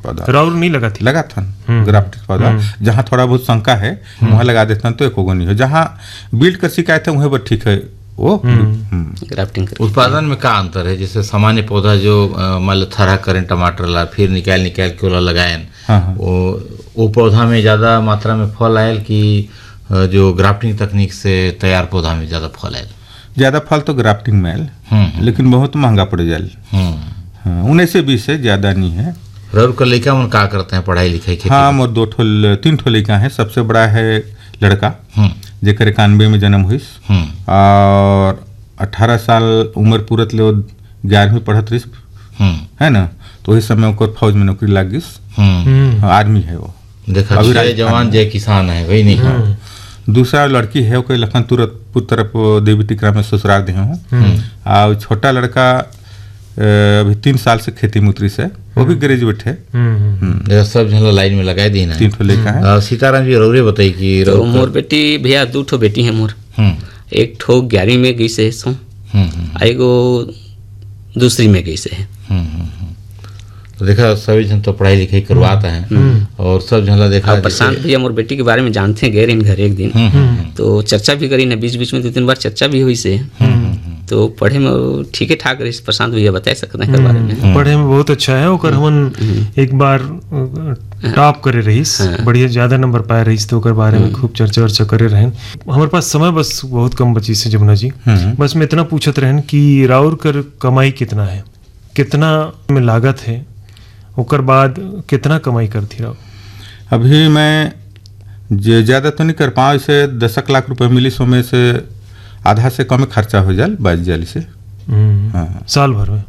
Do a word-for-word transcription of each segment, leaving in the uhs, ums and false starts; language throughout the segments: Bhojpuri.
पौधा। राउर नहीं लगा थी? लगा था ग्राफ्टिंग पौधा, जहाँ थोड़ा बहुत शंका है वहाँ लगा देता तो एक नहीं हो, जहाँ बिल्ड का शिकायत है वहीं पर ठीक है वो ग्राफ्टिंग। उत्पादन में क्या अंतर है? जैसे सामान्य पौधा जो मान लो थरा करें टमाटर ला फिर निकाल निकाल के वाला लगाए, वो वो पौधा में ज़्यादा मात्रा में फल आयल कि जो ग्राफ्टिंग तकनीक से तैयार पौधा में ज़्यादा फल आयल? ज़्यादा फल तो ग्राफ्टिंग में आयल, लेकिन बहुत महंगा पड़ जाए, उन्नीस से बीस से ज़्यादा नहीं है। रउर का लड़का मन क्या करते हैं पढ़ाई लिखाई? हाँ, मोर दो ठो तीन ठो लड़का है। सबसे बड़ा है लड़का जेकर इक्यानवे में जन्म हुई और अठारह साल उम्र पूरत ले ग्यारहवीं पढ़त रही है ना, तो वही समय ओकर फौज में नौकरी लग गई, आर्मी है वो। देखा अभी जवान जय किसान है वही नहीं। हाँ। दूसरा लड़की है वो लखनपुर तरफ देवी टिकरा में ससुराल दे हूँ, और छोटा लड़का अभी तीन साल से खेती मुत्री से, वो भी ग्रेजुएट है। सब झला लाइन में लगाए दी ना, तीन ठो लेकर है। सीताराम जी रौरे बताई कि तो मोर बेटी भैया दो ठो बेटी है मोर, एक ठो ग्यारहवीं में गई से सो, एगो दूसरी में गई से है। तो देखा सभी जन तो पढ़ाई लिखाई करवाता है और सब झला देखा। प्रशांत भैया मोर बेटी के बारे में जानते हैं, गए रहे घर एक दिन तो चर्चा भी करी ना, बीच बीच में दो तीन बार चर्चा भी हुई से, तो पढ़े में ठीक है ठाक रही। प्रशांत भैया बता सकते हैं बारे में? पढ़े में बहुत अच्छा है ओकर, हमन एक बार टॉप करे रहीस, बढ़िया ज्यादा नंबर पाए रहीस, तो ओकर बारे में खूब चर्चा वर्चा करे रहन। हमारे पास समय बस बहुत कम बची से जमुना जी, बस मैं इतना पूछत रहन कि राउर कर कमाई कितना है, कितना में लागत है, ओकर बाद कितना कमाई करती राउर? अभी मैं ज़्यादा तो नहीं कर पाऊँ, इसे दसक लाख रुपए मिली, सो में से आधा से कम खर्चा हो जाए बाईस जाली से। हाँ। साल भर में।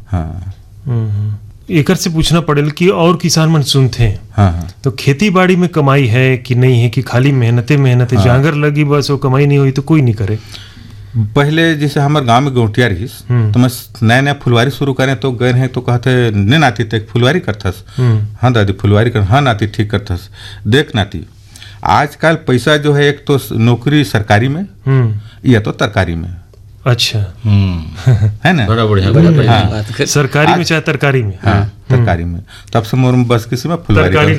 हाँ। एकर से पूछना पड़ेल कि और किसान मन सुनते हैं, हाँ। तो खेती बाड़ी में कमाई है कि नहीं है, कि खाली मेहनते मेहनते, हाँ। जांगर लगी बस वो कमाई नहीं हुई तो कोई नहीं करे? पहले जैसे हमारे गांव में गोटिया रही तो मैं नया नया फुलवारी शुरू करें तो गए हैं, तो कहते नहीं नाती तो फुलवारी करथस। हाँ दादी फुलवारी कर, हाँ नाती ठीक करथस। देख नाती आजकल पैसा जो है एक तो नौकरी सरकारी में या तो तरकारी में। अच्छा है ना, बड़ा बढ़िया बड़ा बढ़िया। सरकारी में चाहे तरकारी में? हाँ तरकारी में। तब से मोर बस किसी में फुलवारी तरकारी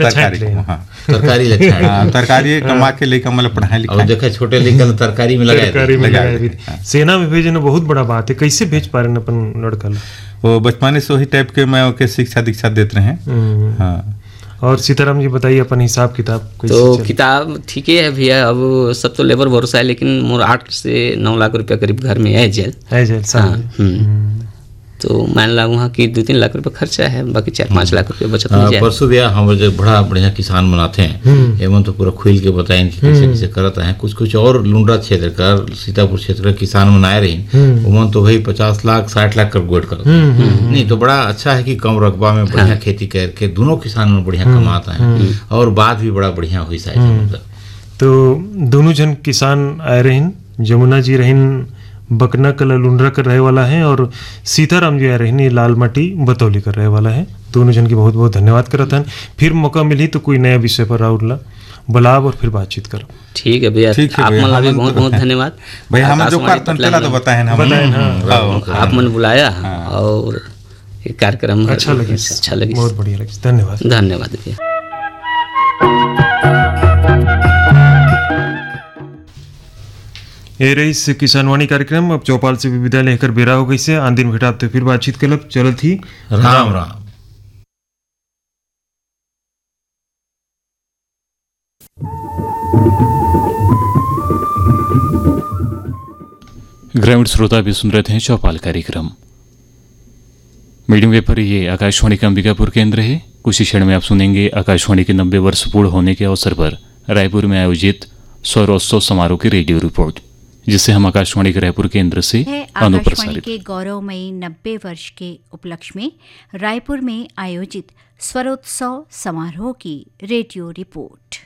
तरकारी लक्षण तरकारी कमा के लेकर मतलब पढ़ाई लिखाई। देखा छोटे लेकर तरकारी में लगाए। सेना में भेजना बहुत बड़ा बात है, कैसे भेज पा रहे हैं अपन लड़का? वो बचपन से वही टाइप के मैं ओके शिक्षा दीक्षा देते रहे। हाँ। और सीताराम जी बताइए अपन हिसाब किताब? तो किताब ठीक है भैया, अब सब तो लेबर भरोसा है, लेकिन मोर आठ से नौ लाख रुपया करीब घर में है जेल है जेल। हाँ। तो मान ला वहाँ की दो तीन लाख रुपए खर्चा है, बाकी चार पाँच लाख रुपए बचत हो जाए। परसों भैया हम बड़ा बढ़िया किसान बनाते हैं, एवं तो पूरा खुल के बताएं कि कैसे कैसे करते हैं। कुछ कुछ और लुंड्रा क्षेत्र का, सीतापुर क्षेत्र का किसान बनाए रही, उमन तो भाई पचास लाख साठ लाख कर गोट कर नहीं, तो बड़ा अच्छा है कि कम रकबा में बढ़िया खेती करके दोनों किसान में बढ़िया कमाता है और बात भी बड़ा बढ़िया हुई साइड। तो दोनों जन किसान आए रहीन, जमुना जी रहीन बकना कला लुंड्रा कर रहे वाला है और सीताराम जी आ रहे हैं लाल माटी बतौली कर रहे वाला है। दोनों जन की बहुत बहुत धन्यवाद करता है। फिर मौका मिली तो कोई नया विषय पर राउरला बुलाव और फिर बातचीत करो। ठीक है भैया, आप मन भी बहुत बहुत धन्यवाद भैया, हम जो करतन चला तो बताएं ना, बताएं ना आप मन बुलाया और कार्यक्रम अच्छा लगे, अच्छा लगे, बहुत बढ़िया लगे। धन्यवाद धन्यवाद भैया। ए रही से किसानवाणी कार्यक्रम। अब चौपाल से भी विदा लेकर बेरा हो गई से, आन दिन भेटा तो फिर बातचीत कलब चल थी। राम राम। ग्रामीण श्रोता भी सुन रहे थे चौपाल कार्यक्रम। मीडियम वेव पर ये आकाशवाणी का अंबिकापुर केंद्र है। कुछ ही क्षण में आप सुनेंगे आकाशवाणी के नब्बे वर्ष पूर्ण होने के अवसर पर रायपुर में आयोजित स्वरोत्सव समारोह की रेडियो रिपोर्ट, जिसे हम आकाशवाणी के रायपुर केंद्र से अनुप्रसारित के गौरवमयी नब्बे वर्ष के उपलक्ष्य में रायपुर में आयोजित स्वरोत्सव समारोह की रेडियो रिपोर्ट।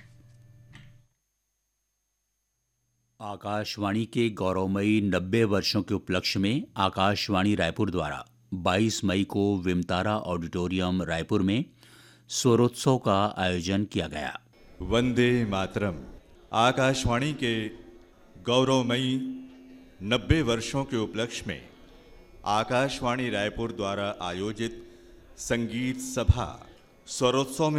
आकाशवाणी के गौरवमयी नब्बे वर्षों के उपलक्ष्य में आकाशवाणी रायपुर द्वारा बाईस मई को विमतारा ऑडिटोरियम रायपुर में स्वरोत्सव का आयोजन किया गया। वंदे मातरम। आकाशवाणी के गौरवमयी नब्बे वर्षों के उपलक्ष्य में आकाशवाणी रायपुर द्वारा आयोजित संगीत सभा स्वरोत्सव में